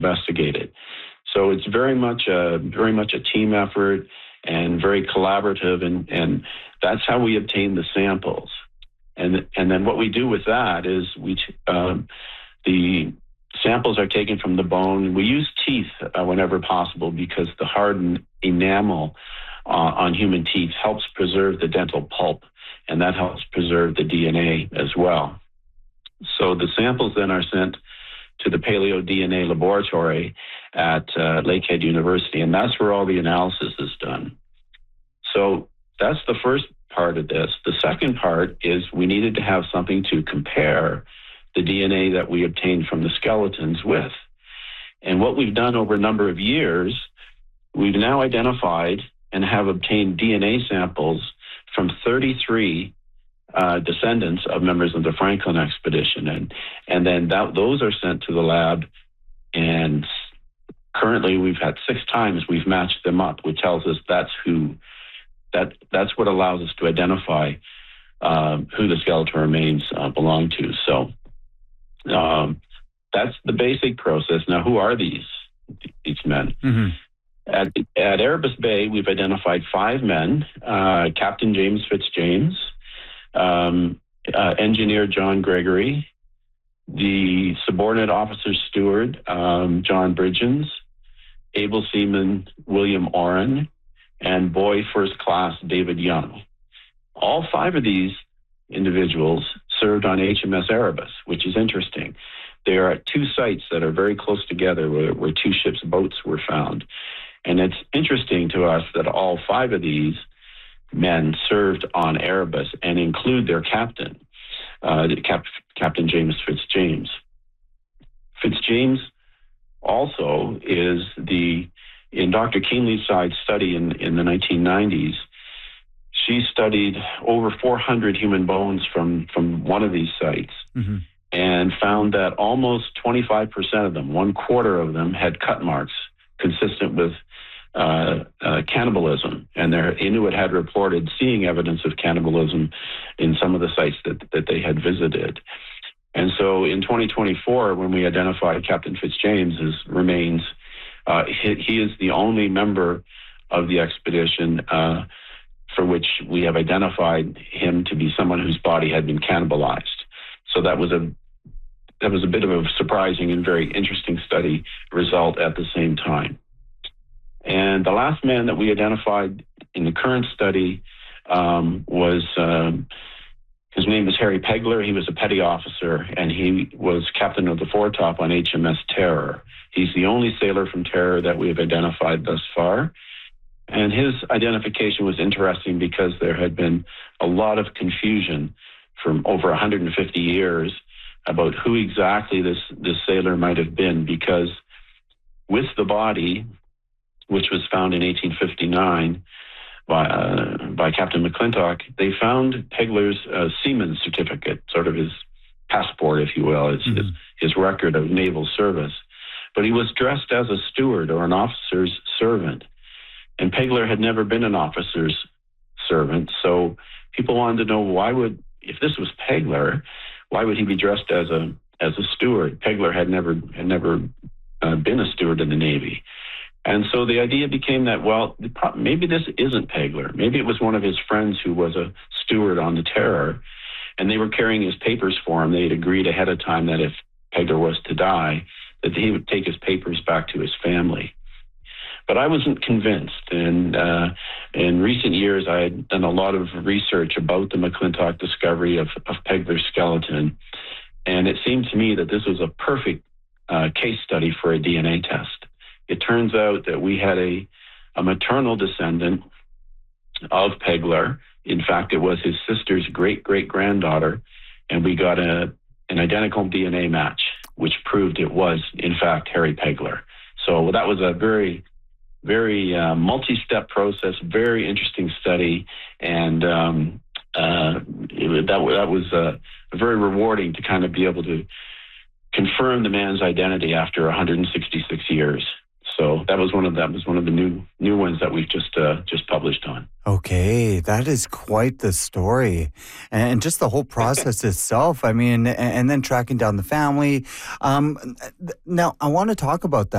investigated. So it's very much a team effort and very collaborative, and that's how we obtain the samples. And then what we do with that is the samples are taken from the bone. We use teeth whenever possible because the hardened enamel on human teeth helps preserve the dental pulp, and that helps preserve the DNA as well. So the samples then are sent to the Paleo DNA laboratory at Lakehead University, and that's where all the analysis is done. So that's the first part of this. The second part is we needed to have something to compare the DNA that we obtained from the skeletons with. And what we've done over a number of years, we've now identified and have obtained DNA samples from 33 descendants of members of the Franklin expedition. And then those are sent to the lab, and currently we've had 6 times we've matched them up, which tells us that's what allows us to identify who the skeletal remains belong to. So that's the basic process. Now, who are these men? Mm-hmm. At Erebus Bay, we've identified 5 men: Captain James Fitzjames, Engineer John Gregory, the subordinate officer steward John Bridgens, able seaman William Oren, and boy first class David Young. All 5 of these individuals served on HMS Erebus, which is interesting. They are at 2 sites that are very close together where 2 ships' boats were found. And it's interesting to us that all 5 of these men served on Erebus and include their captain, Captain James Fitzjames. Fitzjames also is in Dr. Keenlyside's study in the 1990s, she studied over 400 human bones from one of these sites, mm-hmm. and found that almost 25% of them, 1/4 of them, had cut marks consistent with cannibalism. And their Inuit had reported seeing evidence of cannibalism in some of the sites that they had visited. And so in 2024, when we identified Captain Fitzjames's remains, he is the only member of the expedition for which we have identified him to be someone whose body had been cannibalized. So that was a bit of a surprising and very interesting study result at the same time. And the last man that we identified in the current study was his name is Harry Pegler. He was a petty officer, and he was captain of the foretop on HMS Terror. He's the only sailor from Terror that we have identified thus far. And his identification was interesting because there had been a lot of confusion from over 150 years about who exactly this sailor might have been, because with the body, which was found in 1859 by Captain McClintock, they found Pegler's seaman's certificate, sort of his passport, if you will, his record of naval service. But he was dressed as a steward or an officer's servant. And Pegler had never been an officer's servant. So people wanted to know if this was Pegler, why would he be dressed as a steward? Pegler had never been a steward in the Navy. And so the idea became that, well, maybe this isn't Pegler. Maybe it was one of his friends who was a steward on the Terror, and they were carrying his papers for him. They had agreed ahead of time that if Pegler was to die, that he would take his papers back to his family. But I wasn't convinced. And in recent years, I had done a lot of research about the McClintock discovery of Pegler's skeleton. And it seemed to me that this was a perfect case study for a DNA test. It turns out that we had a maternal descendant of Pegler. In fact, it was his sister's great-great-granddaughter. And we got an identical DNA match, which proved it was, in fact, Harry Pegler. So that was a very multi-step process, very interesting study, and that was very rewarding to kind of be able to confirm the man's identity after 166 years. So that was one of the new ones that we've just published on. Okay, that is quite the story, and just the whole process itself. I mean, and then tracking down the family. Now, I want to talk about that.